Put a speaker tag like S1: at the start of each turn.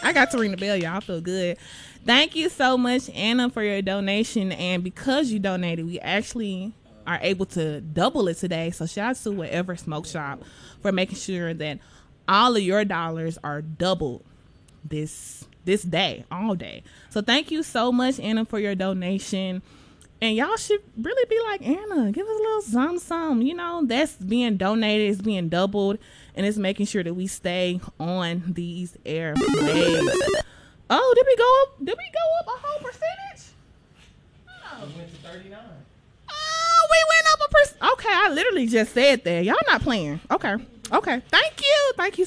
S1: I got to ring the bell, y'all. I feel good. Thank you so much, Anna, for your donation. And because you donated, we actually are able to double it today. So shout out to Whatever Smoke Shop for making sure that all of your dollars are doubled this day, all day. So thank you so much, Anna, for your donation. And y'all should really be like, Anna, give us a little some. You know, that's being donated, it's being doubled, and it's making sure that we stay on these airwaves. Oh, did we go up? Did we go up a whole percentage? Oh.
S2: We went to 39.
S1: Oh, we went up a percent. Okay, I literally just said that. Y'all not playing. Okay. Thank you